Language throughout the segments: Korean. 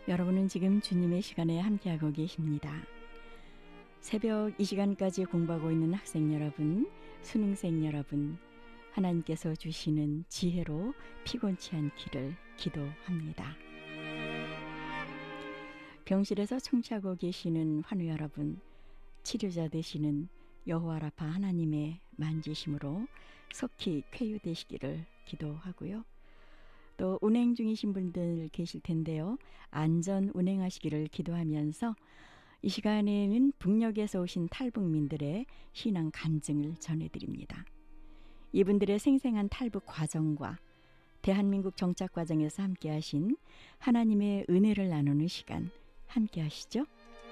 여러분은 지금 주님의 시간에 함께하고 계십니다. 새벽 이 시간까지 공부하고 있는 학생 여러분, 수능생 여러분, 하나님께서 주시는 지혜로 피곤치 않기를 기도합니다. 병실에서 청취하고 계시는 환우 여러분, 치료자 되시는 여호와 라파 하나님의 만지심으로 속히 쾌유되시기를 기도하고요. 또 운행 중이신 분들 계실 텐데요. 안전 운행하시기를 기도하면서 이 시간에는 북녘에서 오신 탈북민들의 신앙 간증을 전해드립니다. 이분들의 생생한 탈북 과정과 대한민국 정착 과정에서 함께하신 하나님의 은혜를 나누는 시간 함께하시죠.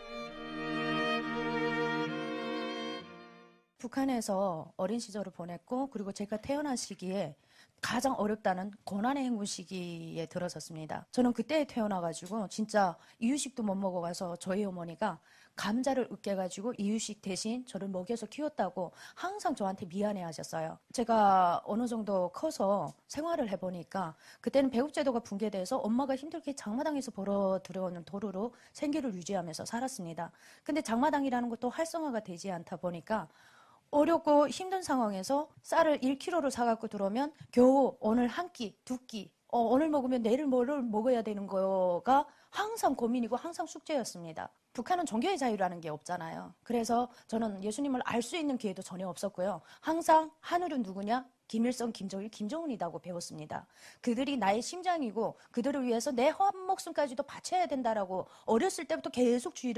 북한에서 어린 시절을 보냈고, 그리고 제가 태어난 시기에 가장 어렵다는 고난의 행군 시기에 들어섰습니다. 저는 그때 태어나가지고 진짜 이유식도 못 먹어가서 저희 어머니가 감자를 으깨가지고 이유식 대신 저를 먹여서 키웠다고 항상 저한테 미안해 하셨어요. 제가 어느 정도 커서 생활을 해보니까 그때는 배급제도가 붕괴돼서 엄마가 힘들게 장마당에서 벌어 들여오는 도로로 생계를 유지하면서 살았습니다. 근데 장마당이라는 것도 활성화가 되지 않다 보니까 어렵고 힘든 상황에서 쌀을 1kg를 사갖고 들어오면 겨우 오늘 한 끼, 두 끼, 오늘 먹으면 내일 뭐를 먹어야 되는 거가 항상 고민이고 항상 숙제였습니다. 북한은 종교의 자유라는 게 없잖아요. 그래서 저는 예수님을 알 수 있는 기회도 전혀 없었고요. 항상 하늘은 누구냐? 김일성, 김정일, 김정은이라고 배웠습니다. 그들이 나의 심장이고 그들을 위해서 내 한 목숨까지도 바쳐야 된다라고 어렸을 때부터 계속 주의를